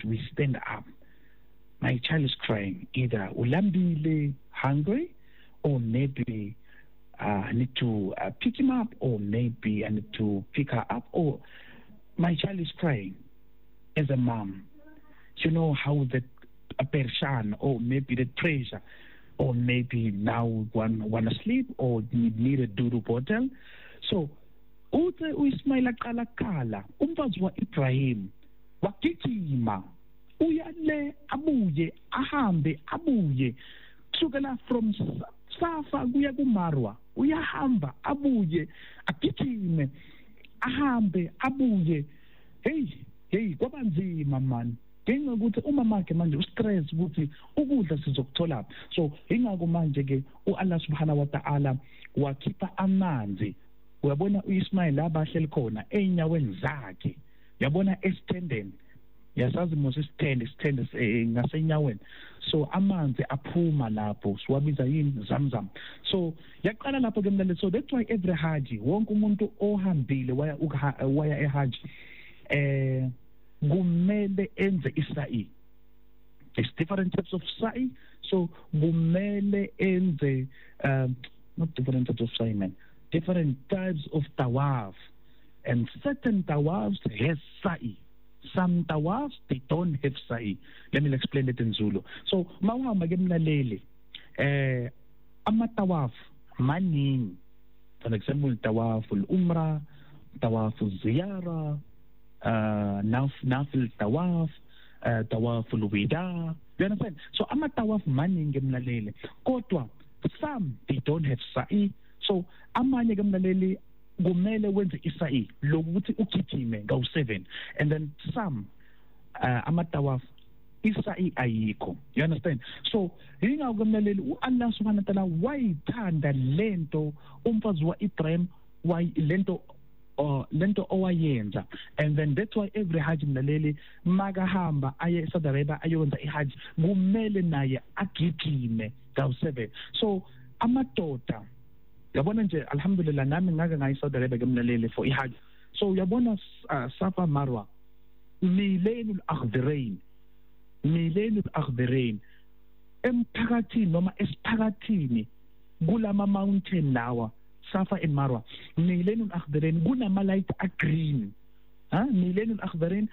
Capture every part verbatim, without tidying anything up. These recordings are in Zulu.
we stand up. My child is crying. Either ulambile, hungry, or maybe uh, I need to uh, pick him up, or maybe I need to pick her up, or my child is crying. As a mom, you know how the a person, or maybe the pressure, or maybe now one wanna sleep, or need, need a doodle bottle. So, uze uIsmail aqala kala, umfazi wa Ibrahim, wakigijima, uyale abuye, ahambe abuye, kusukela from Safa kuya kuMarwa, uyahamba abuye, agijime, ahambe abuye. Hey, hey, kwabanzima man. Ngenxa ukuthi umama wakhe manje ustress ukuthi ukudla sizokuthola. So ingakho manje ke uAllah subhanahu wa ta'ala wakhipha amanzi. Uyabona uIsmail abahleli khona einyaweni zakhe. Uyabona esithendeni. Yasazi mose isithende isithende ngasenyaweni. So amanzi aphuma lapho siwabiza yini Zamzam. So yaqala lapho ke mlaleli. So that's why every haji wonke umuntu ohambile waya waya ehaji eh kumele enze isa'i. There's different types of sa'i. So kumele enze um, not different types of sa'i, man. Different types of tawaf. And certain tawafs has sa'i. Some tawafs they don't have sa'i. Let me explain it in Zulu. So mawahamba ke mlaleli eh ama tawaf maningi. For example, tawaf al-umrah, tawaf al-ziyara, Uh, naf nafil tawaf, uh, tawaf al-wida. You understand? So ama tawaf maningi mlaleli. Kodwa some they don't have sa'i. So amanye ke mlaleli kumele wenze isa'i lokuthi ukithime ngawu seven. And then some uh, ama tawaf isa'i ayikho. You understand? So ingakho ke mlaleli uAllah subhanahu wa ta'ala wayithanda lento umfazi wa Ibrahim way lento or lento owayenza. And then that's why every haji mlaleli magahamba aye Saudi Arabia ayonza ihaji kumele naye agijime ngawu seven. So amadoda yabona nje alhamdulillah nami ngake ngayi Saudi Arabia ke mlaleli for ihaji. So yabona uh, Safa Marwa milenul akhdirain milenul akhdirain emphakathini noma esiphakathini kulama mountain lawa Safa and Marwa milenul akhdirain kunama light a green. Ha milenul akhdirain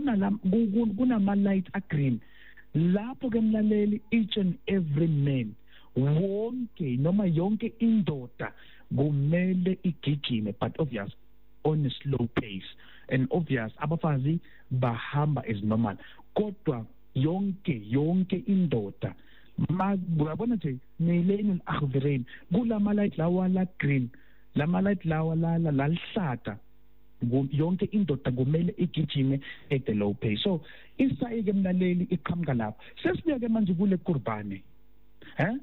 kunama light a green. Lapho ke mlaleli each and every man wonke noma yonke indoda kumele igijime, but obvious on a slow pace. And obvious abafazi bahamba is normal. Kodwa yonke yonke indoda magabona nje milenul akhdirain kulama light lawa la green, lama light lawa la la lihlata yonke indoda kumele igijime at the low pace. So isa'i ke mlaleli iqhamuka lapho. Sesibuya ke manje kule kurbane. Eh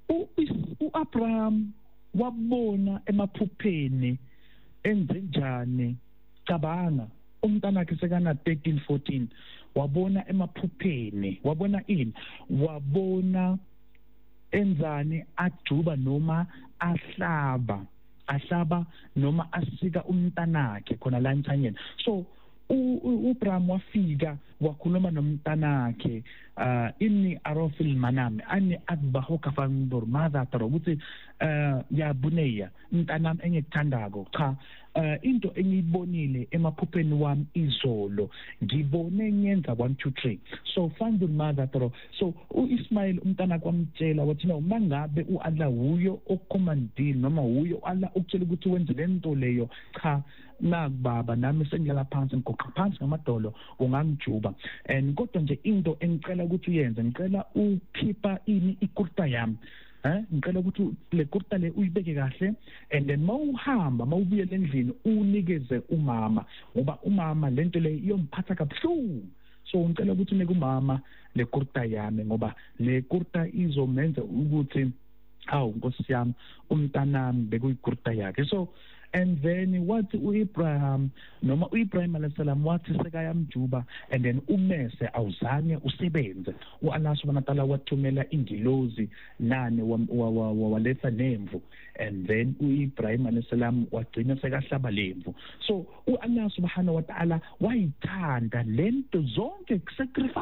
uAbraham wabona emaphupheni enze njani. Cabanga umntana wakhe sekana thirteen fourteen wabona emaphupheni, wabona ini, wabona enzani ajuba noma ahlaba ahlaba noma asika umntanakhe khona la emthanyeni. So uAbraham wafika wakhuluma nomntanakhe uh inni arafil manami ani adbahuka fandur madha tara ukuthi uh ya bunayya mntanami engikuthandako cha uh into engiyibonile emaphupheni wami izolo ngibone ngenza one two three. So fandur madha tara. So uIsmail umntana kwamtshela wathi no mangabe uAllah huyo ocommandile noma huyo Allah ukutshela ukuthi wenze lento leyo cha nakubaba nami sengilala phansi ngigoqa phansi ngamadolo ungangijuba. And kodwa nje into engicela ukuthi uyenze ngicela ukhipha ini ikurta yami. Eh ngicela ukuthi le kurta le uyibeke kahle, and then mawuhamba mawubuye endlini unikeze umama ngoba umama lento le iyomphatha kabuhlungu. So ngicela ukuthi unike umama le kurta yami ngoba le kurta izomenza ukuthi hawu Nkosi yami umntanami bekuyikurta yakhe. So and then wathi uIbrahim noma uIbrahim alayhi salam wathi sekayamjuba, and then umese awuzange usebenze. uAllah subhanahu wa ta'ala wathumela ingilozi nane waletha nemvu, and then uIbrahim alayhi salam wagcina sekahlaba lemvu. So uAllah subhanahu wa ta'ala wayithanda lento zonke sacrifice